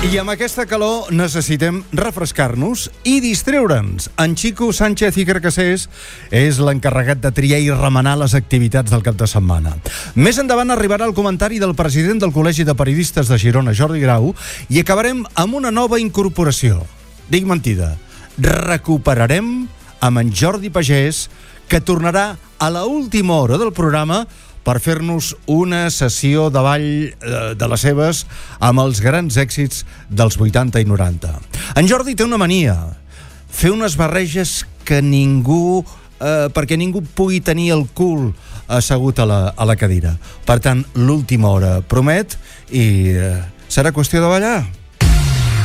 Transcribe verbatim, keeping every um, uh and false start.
I amb aquesta calor necessitem refrescar-nos i distreure'ns. En Xico Sánchez i Carcassés és l'encarregat de triar i remenar les activitats del cap de setmana. Més endavant arribarà el comentari del president del Col·legi de Periodistes de Girona, Jordi Grau, i acabarem amb una nova incorporació. Dic mentida. Recuperarem amb en Jordi Pagès, que tornarà a la última hora del programa per fer-nos una sessió de ball de les seves amb els grans èxits dels vuitanta i noranta. En Jordi té una mania, fer unes barreges que ningú, eh, perquè ningú pugui tenir el cul assegut a la, a la cadira. Per tant, l'última hora promet i eh, serà qüestió de ballar.